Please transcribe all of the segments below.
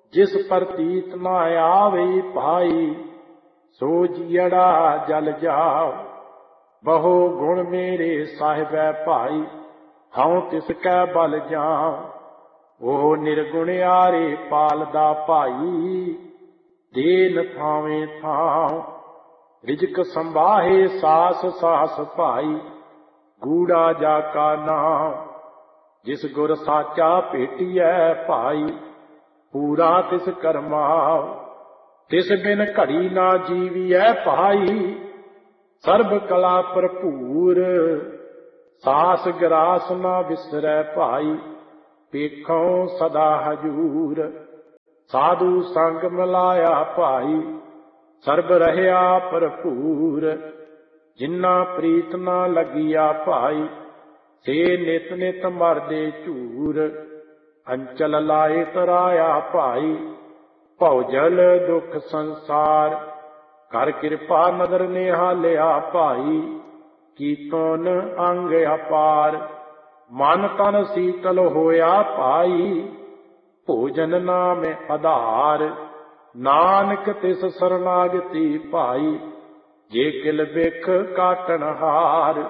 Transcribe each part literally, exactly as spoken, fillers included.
जिस प्रतीत न आवे भाई, सो जियड़ा जल जाओ। बहु गुण मेरे साहिबै भाई, हऊँ तिसकै बल जाऊं। ओह निर्गुण आरे पालदा भाई, देन थावें थां। रिजक संभाहे सास सास भाई, गूढ़ा जाका नाम। जिस गुर साचा भेटियै भाई, पूरा तिस करमाओ। तिस बिन घड़ी ना जीवियै भाई, सर्ब कला भरपूर। सास ग्रास ना विसरै भाई, पेखों सदा हजूर। साधु संग मिलाया भाई, सर्ब रहया भरपूर। जिन्ना प्रीत ना लगिया भाई, से नित नित मरदे झूर। अंचल लाए तराया भाई, भौजल दुख संसार। कर कृपा नदर निहालिया भाई, कीतोन अंग अपार। मन तन शीतल होया भाई, भोजन नाम आधार। नानक तिस शरणागति भाई, जे किल बिख काटन हार।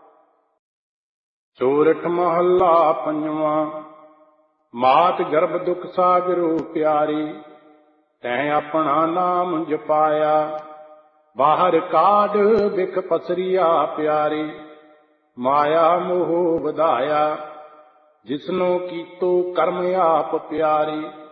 चोरठ महला पंजवा। मात गर्भ दुख सागरो प्यारी, तैं अपना नाम जपाया। बाहर काढ़ बिख पसरिया प्यारी, माया मोह ਵਧਾਇਆ। जिसनो कीतो कर्म आप प्यारी,